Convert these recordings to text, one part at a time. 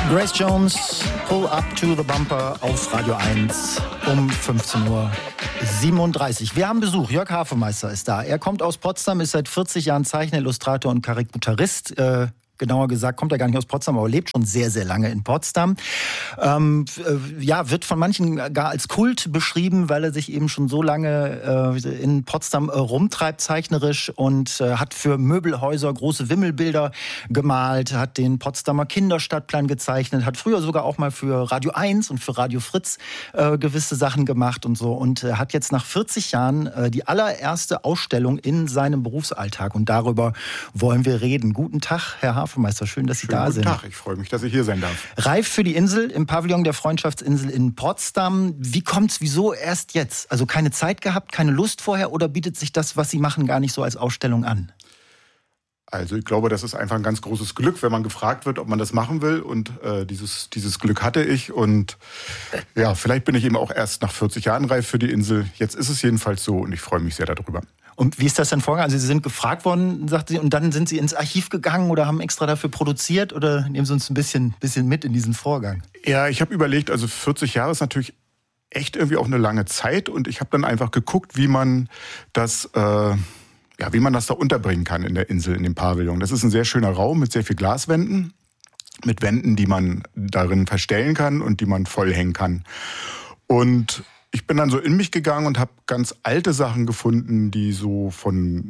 Grace Jones, Pull Up to the Bumper auf Radio 1 um 15:37 Uhr. Wir haben Besuch. Jörg Hafemeister ist da. Er kommt aus Potsdam, ist seit 40 Jahren Zeichner, Illustrator und Karikaturist. Genauer gesagt kommt er gar nicht aus Potsdam, aber lebt schon sehr, sehr lange in Potsdam. Wird von manchen gar als Kult beschrieben, weil er sich eben schon so lange in Potsdam rumtreibt, zeichnerisch, und hat für Möbelhäuser große Wimmelbilder gemalt, hat den Potsdamer Kinderstadtplan gezeichnet, hat früher sogar auch mal für Radio 1 und für Radio Fritz gewisse Sachen gemacht und so, und hat jetzt nach 40 Jahren die allererste Ausstellung in seinem Berufsalltag, und darüber wollen wir reden. Guten Tag, Herr Hafemeister. Schön, dass Sie da sind. Guten Tag, ich freue mich, dass ich hier sein darf. Reif für die Insel im Pavillon der Freundschaftsinsel in Potsdam. Wie kommt's, wieso erst jetzt? Also keine Zeit gehabt, keine Lust vorher, oder bietet sich das, was Sie machen, gar nicht so als Ausstellung an? Also ich glaube, das ist einfach ein ganz großes Glück, wenn man gefragt wird, ob man das machen will. Und dieses Glück hatte ich. Und ja, vielleicht bin ich eben auch erst nach 40 Jahren reif für die Insel. Jetzt ist es jedenfalls so, und ich freue mich sehr darüber. Und wie ist das denn vorgegangen? Also Sie sind gefragt worden, sagt Sie, und dann sind Sie ins Archiv gegangen oder haben extra dafür produziert? Oder nehmen Sie uns ein bisschen mit in diesen Vorgang? Ja, ich habe überlegt, also 40 Jahre ist natürlich echt irgendwie auch eine lange Zeit. Und ich habe dann einfach geguckt, wie man das da unterbringen kann in der Insel, in dem Pavillon. Das ist ein sehr schöner Raum mit sehr viel Glaswänden, mit Wänden, die man darin verstellen kann und die man vollhängen kann. Und ich bin dann so in mich gegangen und habe ganz alte Sachen gefunden, die so von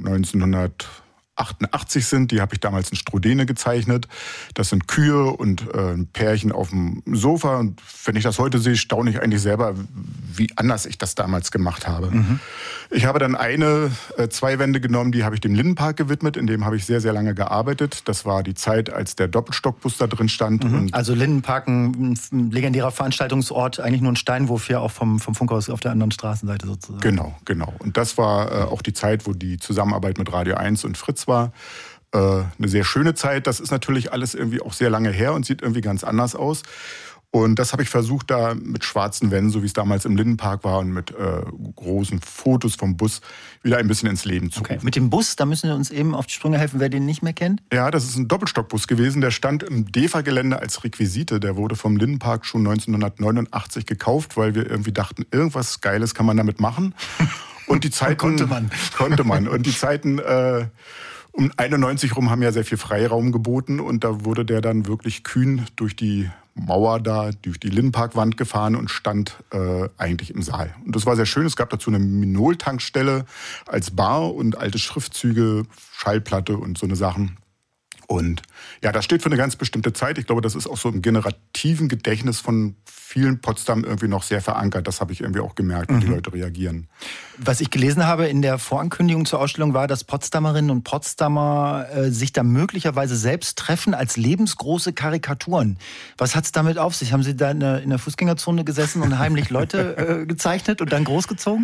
1988 sind. Die habe ich damals in Strodene gezeichnet. Das sind Kühe und ein Pärchen auf dem Sofa. Und wenn ich das heute sehe, staune ich eigentlich selber, wie anders ich das damals gemacht habe. Mhm. Ich habe dann zwei Wände genommen, die habe ich dem Lindenpark gewidmet. In dem habe ich sehr, sehr lange gearbeitet. Das war die Zeit, als der Doppelstockbus da drin stand. Mhm. Also Lindenpark, ein legendärer Veranstaltungsort, eigentlich nur ein Steinwurf hier auch vom Funkhaus auf der anderen Straßenseite sozusagen. Genau. Und das war auch die Zeit, wo die Zusammenarbeit mit Radio 1 und Fritz war. Eine sehr schöne Zeit. Das ist natürlich alles irgendwie auch sehr lange her und sieht irgendwie ganz anders aus. Und das habe ich versucht, da mit schwarzen Wänden, so wie es damals im Lindenpark war, und mit großen Fotos vom Bus wieder ein bisschen ins Leben zu rufen. Okay. Mit dem Bus, da müssen wir uns eben auf die Sprünge helfen, wer den nicht mehr kennt. Ja, das ist ein Doppelstockbus gewesen. Der stand im DEFA-Gelände als Requisite. Der wurde vom Lindenpark schon 1989 gekauft, weil wir irgendwie dachten, irgendwas Geiles kann man damit machen. Und die Zeiten konnte man. Und die Zeiten um 91 rum haben ja sehr viel Freiraum geboten, und da wurde der dann wirklich kühn durch die Mauer da, durch die Lindenparkwand gefahren und stand eigentlich im Saal. Und das war sehr schön. Es gab dazu eine Minol-Tankstelle als Bar und alte Schriftzüge, Schallplatte und so eine Sachen. Und ja, das steht für eine ganz bestimmte Zeit. Ich glaube, das ist auch so im generativen Gedächtnis von vielen Potsdam irgendwie noch sehr verankert. Das habe ich irgendwie auch gemerkt, wie die Leute reagieren. Was ich gelesen habe in der Vorankündigung zur Ausstellung war, dass Potsdamerinnen und Potsdamer sich da möglicherweise selbst treffen als lebensgroße Karikaturen. Was hat es damit auf sich? Haben Sie da in der Fußgängerzone gesessen und heimlich Leute gezeichnet und dann großgezogen?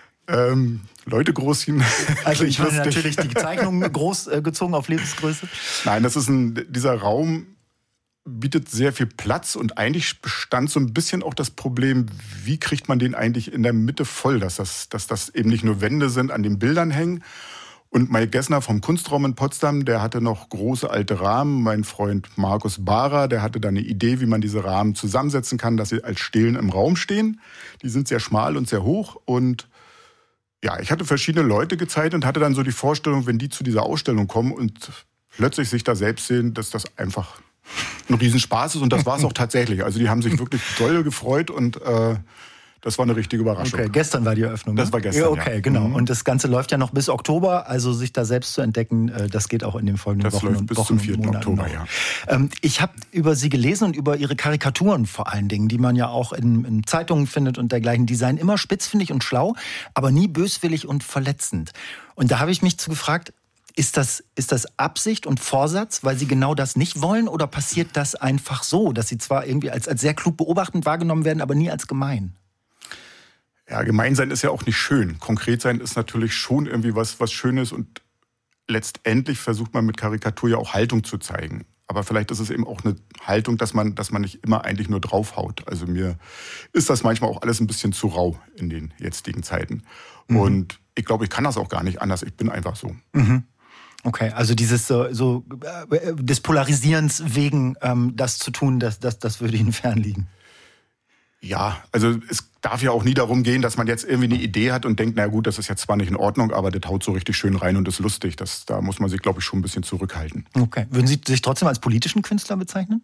Leute großziehen. Also ich meine natürlich die Zeichnung groß gezogen auf Lebensgröße. Nein, dieser Raum bietet sehr viel Platz, und eigentlich bestand so ein bisschen auch das Problem, wie kriegt man den eigentlich in der Mitte voll, dass das eben nicht nur Wände sind, an den Bildern hängen. Und Mike Gessner vom Kunstraum in Potsdam, der hatte noch große alte Rahmen. Mein Freund Markus Bahrer, der hatte da eine Idee, wie man diese Rahmen zusammensetzen kann, dass sie als Stelen im Raum stehen. Die sind sehr schmal und sehr hoch, und ja, ich hatte verschiedene Leute gezeigt und hatte dann so die Vorstellung, wenn die zu dieser Ausstellung kommen und plötzlich sich da selbst sehen, dass das einfach ein Riesenspaß ist. Und das war es auch tatsächlich. Also die haben sich wirklich doll gefreut, und das war eine richtige Überraschung. Okay, gestern war die Eröffnung. Das war gestern, ja. Okay, genau. Mhm. Und das Ganze läuft ja noch bis Oktober. Also sich da selbst zu entdecken, das geht auch in den folgenden Wochen und bis zum 4. Oktober, noch. ja. Ich habe über Sie gelesen und über Ihre Karikaturen vor allen Dingen, die man ja auch in Zeitungen findet und dergleichen. Die seien immer spitzfindig und schlau, aber nie böswillig und verletzend. Und da habe ich mich gefragt, ist das Absicht und Vorsatz, weil Sie genau das nicht wollen, oder passiert das einfach so, dass Sie zwar irgendwie als sehr klug beobachtend wahrgenommen werden, aber nie als gemein? Ja, gemein sein ist ja auch nicht schön. Konkret sein ist natürlich schon irgendwie was Schönes, und letztendlich versucht man mit Karikatur ja auch Haltung zu zeigen. Aber vielleicht ist es eben auch eine Haltung, dass man nicht immer eigentlich nur draufhaut. Also mir ist das manchmal auch alles ein bisschen zu rau in den jetzigen Zeiten. Mhm. Und ich glaube, ich kann das auch gar nicht anders. Ich bin einfach so. Mhm. Okay, also dieses des Polarisierens wegen das zu tun, das würde Ihnen fernliegen. Ja, also es darf ja auch nie darum gehen, dass man jetzt irgendwie eine Idee hat und denkt, na gut, das ist jetzt zwar nicht in Ordnung, aber das haut so richtig schön rein und ist lustig. Da muss man sich, glaube ich, schon ein bisschen zurückhalten. Okay. Würden Sie sich trotzdem als politischen Künstler bezeichnen?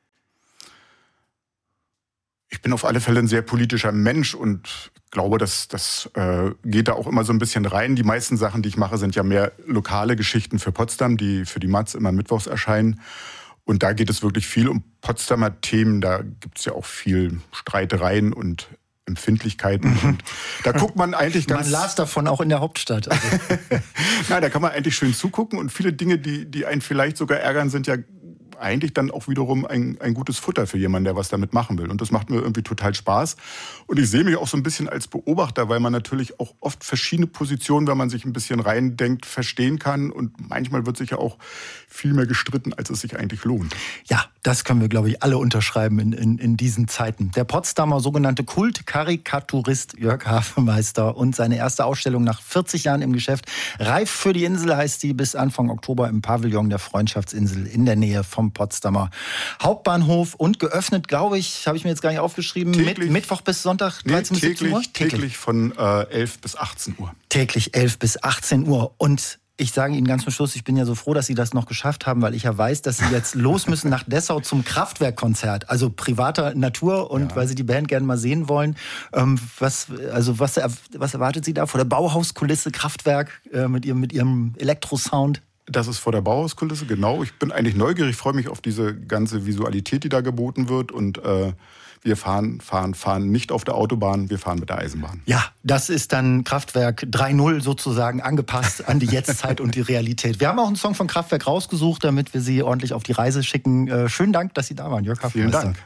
Ich bin auf alle Fälle ein sehr politischer Mensch und glaube, das geht da auch immer so ein bisschen rein. Die meisten Sachen, die ich mache, sind ja mehr lokale Geschichten für Potsdam, die für die Matz immer mittwochs erscheinen. Und da geht es wirklich viel um Potsdamer Themen. Da gibt es ja auch viel Streitereien und Empfindlichkeiten. Und da guckt man eigentlich ganz... Man las davon auch in der Hauptstadt. Also. Nein, da kann man eigentlich schön zugucken. Und viele Dinge, die einen vielleicht sogar ärgern, sind ja eigentlich dann auch wiederum ein gutes Futter für jemanden, der was damit machen will. Und das macht mir irgendwie total Spaß. Und ich sehe mich auch so ein bisschen als Beobachter, weil man natürlich auch oft verschiedene Positionen, wenn man sich ein bisschen reindenkt, verstehen kann. Und manchmal wird sich ja auch viel mehr gestritten, als es sich eigentlich lohnt. Ja, das können wir, glaube ich, alle unterschreiben in diesen Zeiten. Der Potsdamer sogenannte Kultkarikaturist Jörg Hafemeister und seine erste Ausstellung nach 40 Jahren im Geschäft. Reif für die Insel heißt die, bis Anfang Oktober im Pavillon der Freundschaftsinsel in der Nähe vom Potsdamer Hauptbahnhof. Und geöffnet, glaube ich, habe ich mir jetzt gar nicht aufgeschrieben, Mittwoch bis Sonntag 13 bis 17 Uhr? Täglich von 11 bis 18 Uhr. Täglich 11 bis 18 Uhr. Und ich sage Ihnen ganz zum Schluss, ich bin ja so froh, dass Sie das noch geschafft haben, weil ich ja weiß, dass Sie jetzt los müssen nach Dessau zum Kraftwerk-Konzert. Also privater Natur und weil Sie die Band gerne mal sehen wollen. Was erwartet Sie da vor der Bauhauskulisse Kraftwerk mit Ihrem Elektrosound? Das ist vor der Bauhauskulisse, genau. Ich bin eigentlich neugierig, freue mich auf diese ganze Visualität, die da geboten wird. Und wir fahren nicht auf der Autobahn, wir fahren mit der Eisenbahn. Ja, das ist dann Kraftwerk 3.0 sozusagen angepasst an die Jetztzeit und die Realität. Wir haben auch einen Song von Kraftwerk rausgesucht, damit wir Sie ordentlich auf die Reise schicken. Schönen Dank, dass Sie da waren, Jörg Hafemeister. Vielen Dank.